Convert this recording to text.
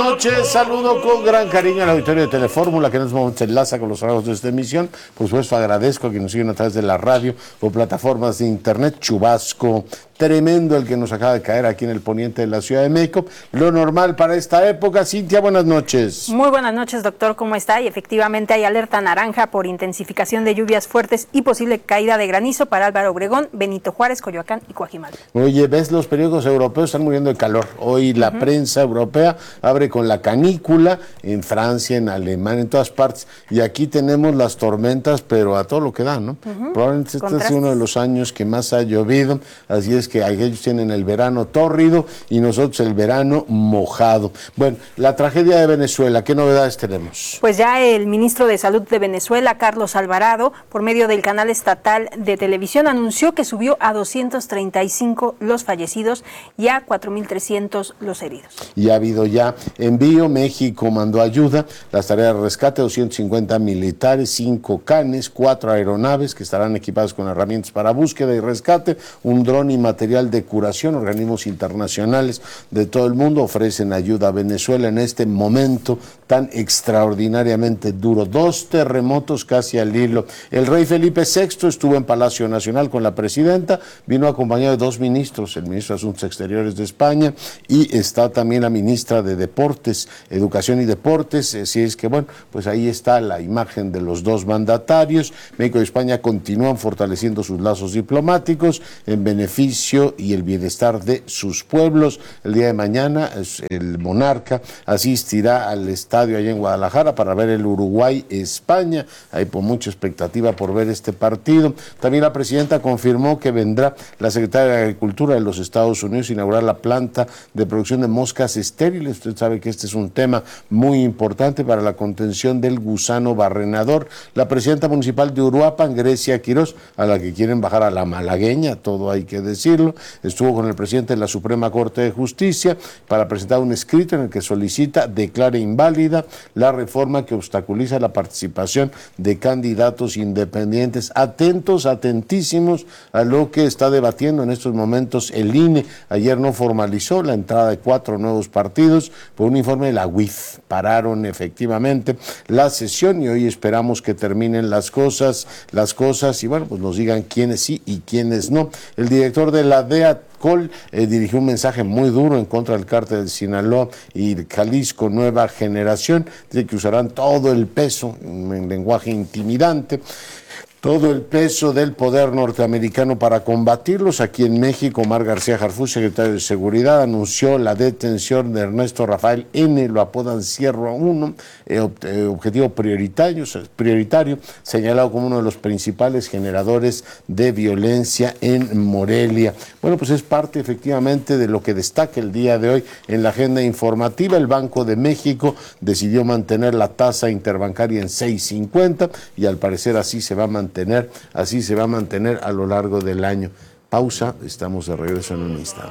noches. Saludo con gran cariño al auditorio de Telefórmula, que en este momento se enlaza con los trabajos de esta emisión. Por supuesto, agradezco a quienes nos siguen a través de la radio o plataformas de internet. Chubasco tremendo el que nos acaba de caer aquí en el poniente de la Ciudad de México. Lo normal para esta época. Cintia, buenas noches. Muy buenas noches, doctor. ¿Cómo está? Y efectivamente hay alerta naranja por intensificación de lluvias fuertes y posible caída de granizo para Álvaro Obregón, Benito Juárez, Coyoacán y Coajimalpa. Oye, ¿ves? Los periódicos europeos están muriendo de calor. Hoy la prensa europea abre con la canícula en Francia, en Alemania, en todas partes. Y aquí tenemos las tormentas, pero a todo lo que da, ¿no? Probablemente este es uno de los años que más ha llovido. Así es que ellos tienen el verano tórrido y nosotros el verano mojado. Bueno, la tragedia de Venezuela, ¿qué novedades tenemos? Pues ya el ministro de Salud de Venezuela, Carlos Alvarado, por medio del canal estatal de televisión, anunció que subió a 235 los fallecidos y a 4.300 los heridos. Y ha habido ya envío. México mandó ayuda, las tareas de rescate, 250 militares, 5 canes, 4 aeronaves que estarán equipadas con herramientas para búsqueda y rescate, un dron y material de curación. Organismos internacionales de todo el mundo ofrecen ayuda a Venezuela en este momento tan extraordinariamente duro. 2 terremotos casi al hilo. El rey Felipe VI estuvo en Palacio Nacional con la presidenta, vino acompañado de 2 ministros, el ministro de Asuntos Exteriores de España y está también la ministra de Deportes, Educación y Deportes. Así es que bueno, pues ahí está la imagen de los 2 mandatarios. México y España continúan fortaleciendo sus lazos diplomáticos en beneficio y el bienestar de sus pueblos. El día de mañana el monarca asistirá al estadio allá en Guadalajara para ver el Uruguay-España. Hay mucha expectativa por ver este partido. También la presidenta confirmó que vendrá la secretaria de Agricultura de los Estados Unidos a inaugurar la planta de producción de moscas estériles. Usted sabe que este es un tema muy importante para la contención del gusano barrenador. La presidenta municipal de Uruapan, Grecia Quirós, a la que quieren bajar a la malagueña, todo hay que decirlo, estuvo con el presidente de la Suprema Corte de Justicia para presentar un escrito en el que solicita declare inválida la reforma que obstaculiza la participación de candidatos independientes. Atentos, atentísimos a lo que está debatiendo en estos momentos el INE. Ayer no formalizó la entrada de 4 nuevos partidos por un informe de la UIF. Pararon efectivamente la sesión y hoy esperamos que terminen las cosas y bueno, pues nos digan quiénes sí y quiénes no. El director de la DEA dirigió un mensaje muy duro en contra del cártel de Sinaloa y Jalisco Nueva Generación. Dice que usarán todo el peso, en lenguaje intimidante, todo el peso del poder norteamericano para combatirlos. Aquí en México, Omar García Harfuch, secretario de Seguridad, anunció la detención de Ernesto Rafael N., lo apodan Cierro 1, objetivo prioritario, señalado como uno de los principales generadores de violencia en Morelia. Bueno, pues es parte efectivamente de lo que destaca el día de hoy en la agenda informativa. El Banco de México decidió mantener la tasa interbancaria en 6.50 y al parecer así se va a mantener a lo largo del año. Pausa, estamos de regreso en un instante.